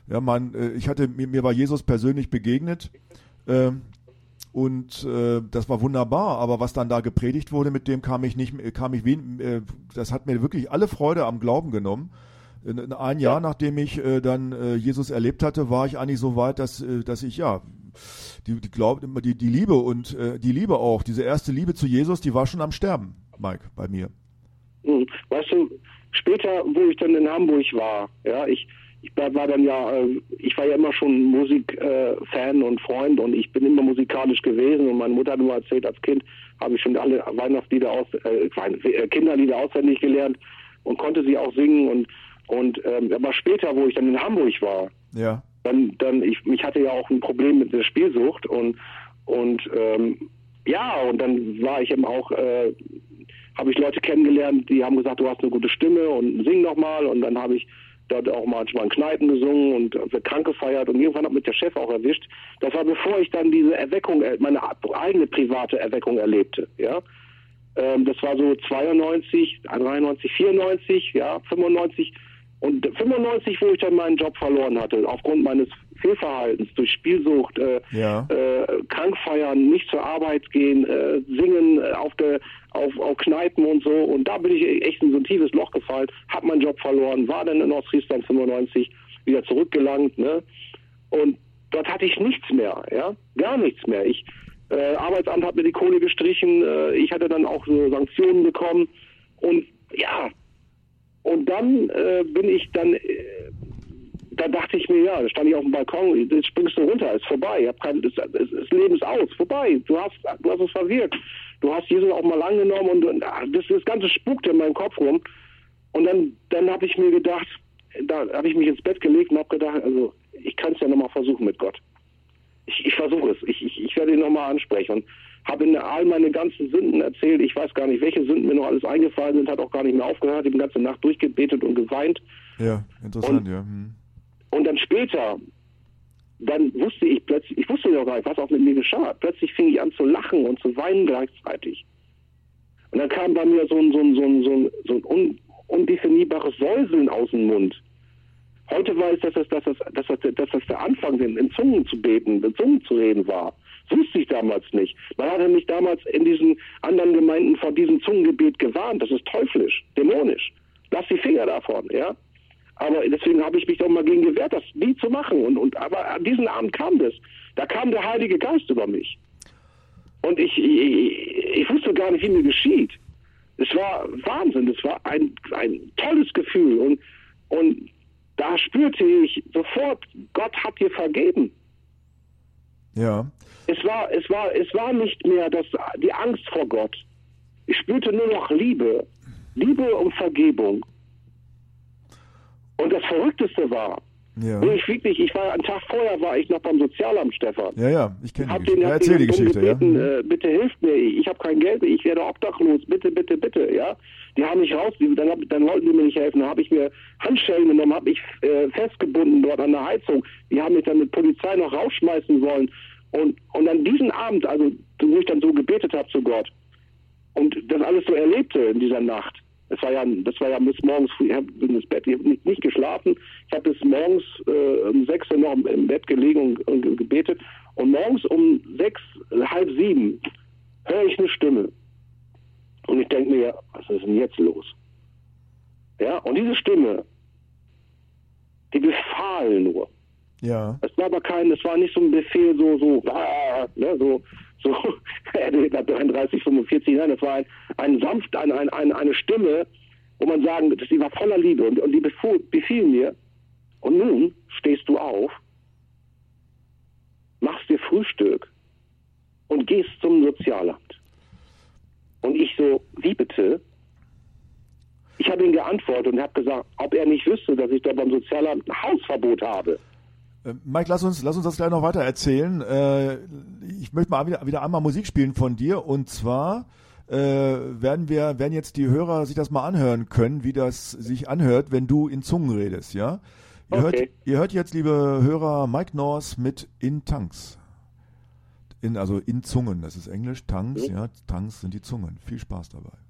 Ja, mir war Jesus persönlich begegnet. Und das war wunderbar, aber was dann da gepredigt wurde, mit dem das hat mir wirklich alle Freude am Glauben genommen. Ein Jahr, nachdem ich dann Jesus erlebt hatte, war ich eigentlich so weit, dass ich die Liebe und die Liebe auch, diese erste Liebe zu Jesus, die war schon am Sterben, Mike, bei mir. Weißt du, später, wo ich dann in Hamburg war, ja, ich war ja immer schon Musikfan und Freund und ich bin immer musikalisch gewesen und meine Mutter hat nur erzählt, als Kind habe ich schon alle Weihnachtslieder Kinderlieder auswendig gelernt und konnte sie auch singen aber später, wo ich dann in Hamburg war, ja, ich hatte ja auch ein Problem mit der Spielsucht und dann war ich eben auch, habe ich Leute kennengelernt, die haben gesagt, du hast eine gute Stimme und sing noch mal und dann habe ich dort auch manchmal in Kneipen gesungen und wird krank gefeiert und irgendwann hat mich der Chef auch erwischt. Das war bevor ich dann diese Erweckung, meine eigene private Erweckung erlebte, ja. Das war so 92, 93, 94, ja, 95 und 95, wo ich dann meinen Job verloren hatte, aufgrund meines Fehlverhaltens, durch Spielsucht, krank feiern, nicht zur Arbeit gehen, singen auf Kneipen und so. Und da bin ich echt in so ein tiefes Loch gefallen, habe meinen Job verloren, war dann in Ostfriesland 95 wieder zurückgelangt, ne? Und dort hatte ich nichts mehr, ja, gar nichts mehr. Arbeitsamt hat mir die Kohle gestrichen, ich hatte dann auch so Sanktionen bekommen und ja, und dann bin ich dann, da dachte ich mir, ja, da stand ich auf dem Balkon, jetzt springst du runter, ist vorbei, das Leben ist aus, vorbei, du hast es verwirkt, du hast Jesus auch mal angenommen und das Ganze spukte in meinem Kopf rum und dann habe ich mir gedacht, da habe ich mich ins Bett gelegt und habe gedacht, also ich kann es ja nochmal versuchen mit Gott. Ich versuche es. Ich werde ihn nochmal ansprechen und habe in all meine ganzen Sünden erzählt. Ich weiß gar nicht, welche Sünden mir noch alles eingefallen sind, hat auch gar nicht mehr aufgehört. Ich habe die ganze Nacht durchgebetet und geweint. Ja, interessant, ja. Und dann später, dann wusste ich wusste noch gar nicht, was auch mit mir geschah. Plötzlich fing ich an zu lachen und zu weinen gleichzeitig. Und dann kam bei mir so ein undefinierbares Säuseln aus dem Mund. Heute weiß ich, dass das der Anfang in Zungen zu beten, in Zungen zu reden war. Das wusste ich damals nicht. Man hatte mich damals in diesen anderen Gemeinden vor diesem Zungengebet gewarnt. Das ist teuflisch, dämonisch. Lass die Finger davon, ja. Aber deswegen habe ich mich doch mal gegen gewehrt, das nie zu machen. Aber an diesem Abend kam das. Da kam der Heilige Geist über mich. Und ich wusste gar nicht, wie mir geschieht. Es war Wahnsinn. Es war ein tolles Gefühl. Und da spürte ich sofort, Gott hat dir vergeben. Ja. Es war nicht mehr die Angst vor Gott. Ich spürte nur noch Liebe und Vergebung. Und das Verrückteste war, einen Tag vorher war ich noch beim Sozialamt, Stefan. Ja, ich kenne die Geschichte. Erzähl die Geschichte, gebeten, bitte hilft mir, ich habe kein Geld, ich werde obdachlos, bitte, ja. Die haben mich dann wollten die mir nicht helfen, dann habe ich mir Handschellen genommen, habe mich festgebunden dort an der Heizung. Die haben mich dann mit Polizei noch rausschmeißen wollen. Und an diesen Abend, also wo ich dann so gebetet habe zu Gott und das alles so erlebte in dieser Nacht, das war ja bis morgens früh, ich habe ins Bett, ich habe nicht geschlafen, ich habe bis morgens um 6 Uhr noch im Bett gelegen und gebetet und morgens um 6, halb 7 höre ich eine Stimme und ich denke mir, was ist denn jetzt los? Ja, und diese Stimme, die befahl nur. Ja. Es war nicht so ein Befehl, so 33, 45, nein, das war eine Stimme, wo man sagen, sie war voller Liebe und die befiel mir, und nun stehst du auf, machst dir Frühstück und gehst zum Sozialamt. Und ich so, wie bitte? Ich habe ihm geantwortet und habe gesagt, ob er nicht wüsste, dass ich da beim Sozialamt ein Hausverbot habe. Mike, lass uns das gleich noch weiter erzählen. Ich möchte mal wieder einmal Musik spielen von dir, und zwar werden jetzt die Hörer sich das mal anhören können, wie das sich anhört, wenn du in Zungen redest, ja? Ihr hört jetzt, liebe Hörer, Mike North mit In Tongues. Also in Zungen, das ist Englisch, Tongues, ja, Tongues sind die Zungen. Viel Spaß dabei.